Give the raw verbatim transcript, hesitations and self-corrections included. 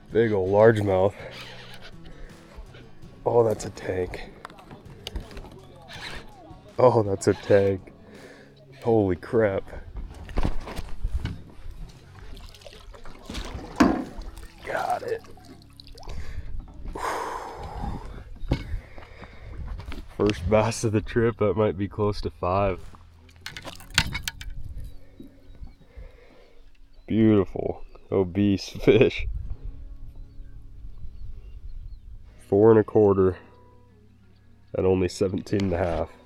Big ol' largemouth. Oh, that's a tank. Oh, that's a tank. Holy crap. Got it. First bass of the trip. That might be close to five. Beautiful, obese fish. Four and a quarter at only seventeen and a half.